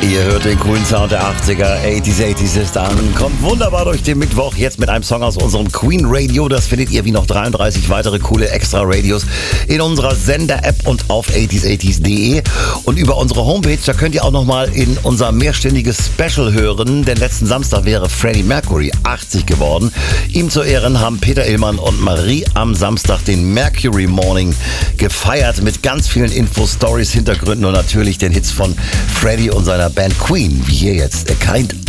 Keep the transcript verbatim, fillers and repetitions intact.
Ihr hört den coolen Sound der achtziger, achtziger, achtziger ist an. Kommt wunderbar durch den Mittwoch, jetzt mit einem Song aus unserem Queen Radio. Das findet ihr wie noch dreiunddreißig weitere coole Extra-Radios in unserer Sender-App und auf achtziger achtziger punkt de. Und über unsere Homepage, da könnt ihr auch nochmal in unser mehrstündiges Special hören. Denn letzten Samstag wäre Freddie Mercury achtzig geworden. Ihm zu Ehren haben Peter Illmann und Marie am Samstag den Mercury Morning gefeiert mit ganz vielen Infos, Stories, Hintergründen und natürlich den Hits von Freddie und seiner Band Queen, wie hier jetzt A Kind